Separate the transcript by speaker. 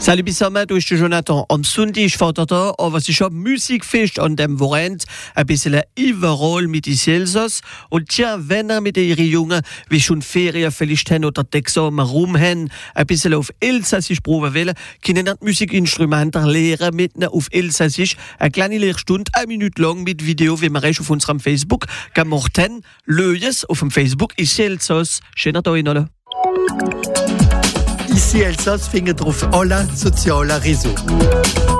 Speaker 1: Salut zusammen, du bist der Jonathan. Am Sonntag ist Vatertag, aber es ist auch Musikfest an dem Wochenende. Ein bisschen überall mit den Elsass. Und tja, wenn ihr mit ihren Jungen, wie schon Ferien vielleicht haben oder die Examen rum haben, ein bisschen auf Elsassisch proben wollen, können ihr die Musikinstrumente lernen mit ihnen auf Elsassisch. Eine kleine Lehrstunde, 1 Minute lang mit Video, wie wir es auf unserem Facebook gemacht haben. Löjes auf dem Facebook ist Elsass. Schöner Tag Ihnen alle.
Speaker 2: Ici Elsass findet auf allen sozialen Réseaux.